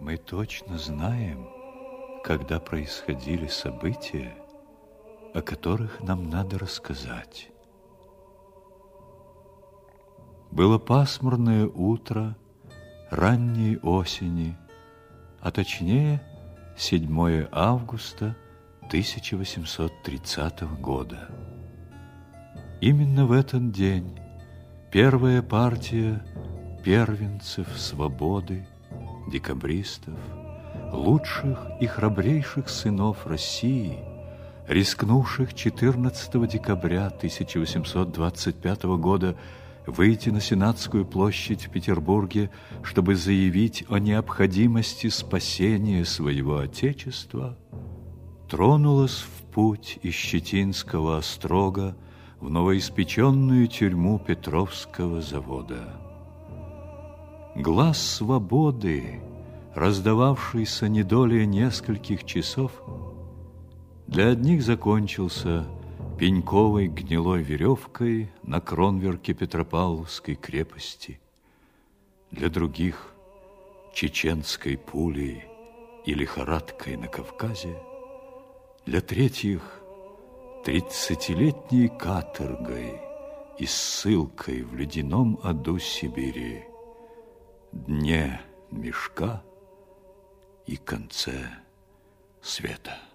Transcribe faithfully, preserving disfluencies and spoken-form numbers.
Мы точно знаем, когда происходили события, о которых нам надо рассказать. Было пасмурное утро ранней осени, а точнее седьмое августа тысяча восемьсот тридцатого года. Именно в этот день первая партия первенцев свободы, декабристов, лучших и храбрейших сынов России, рискнувших четырнадцатого декабря тысяча восемьсот двадцать пятого года выйти на Сенатскую площадь в Петербурге, чтобы заявить о необходимости спасения своего Отечества, тронулась в путь из Щетинского острога в новоиспеченную тюрьму Петровского завода. Глас свободы, раздававшийся не долее нескольких часов, для одних закончился пеньковой гнилой веревкой на кронверке Петропавловской крепости, для других — чеченской пулей и лихорадкой на Кавказе, для третьих — тридцатилетней каторгой и ссылкой в ледяном аду Сибири, дне мешка и конце света.